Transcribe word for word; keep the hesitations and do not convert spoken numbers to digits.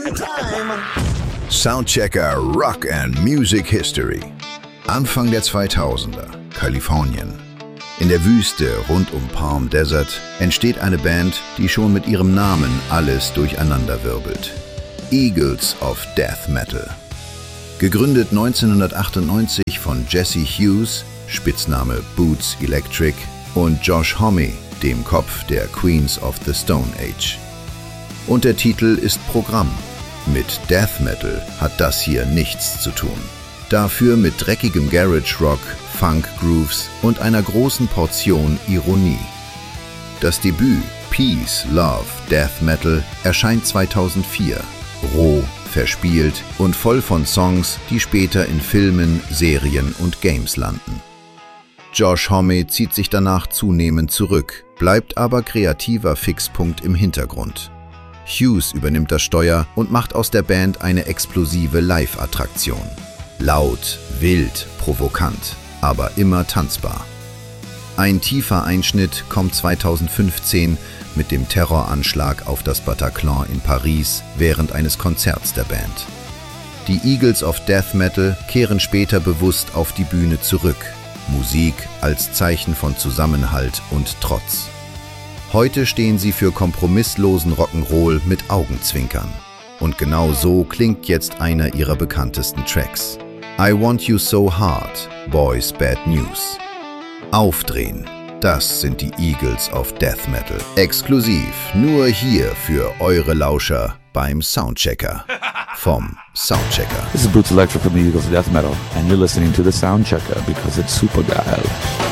Soundchecker Rock and Music History. Anfang der zweitausender, Kalifornien. In der Wüste rund um Palm Desert entsteht eine Band, die schon mit ihrem Namen alles durcheinanderwirbelt. Eagles of Death Metal. Gegründet neunzehnhundertachtundneunzig von Jesse Hughes, Spitzname Boots Electric, und Josh Homme, dem Kopf der Queens of the Stone Age. Und der Titel ist Programm. Mit Death Metal hat das hier nichts zu tun. Dafür mit dreckigem Garage Rock, Funk Grooves und einer großen Portion Ironie. Das Debüt Peace, Love, Death Metal erscheint zweitausendvier. Roh, verspielt und voll von Songs, die später in Filmen, Serien und Games landen. Josh Homme zieht sich danach zunehmend zurück, bleibt aber kreativer Fixpunkt im Hintergrund. Hughes übernimmt das Steuer und macht aus der Band eine explosive Live-Attraktion. Laut, wild, provokant, aber immer tanzbar. Ein tiefer Einschnitt kommt zweitausendfünfzehn mit dem Terroranschlag auf das Bataclan in Paris während eines Konzerts der Band. Die Eagles of Death Metal kehren später bewusst auf die Bühne zurück. Musik als Zeichen von Zusammenhalt und Trotz. Heute stehen sie für kompromisslosen Rock'n'Roll mit Augenzwinkern. Und genau so klingt jetzt einer ihrer bekanntesten Tracks. I Want You So Hard, Boys Bad News. Aufdrehen, das sind die Eagles of Death Metal. Exklusiv nur hier für eure Lauscher beim Soundchecker. Vom Soundchecker. This is Boots Electric from the Eagles of Death Metal, and you're listening to the Soundchecker because it's super geil.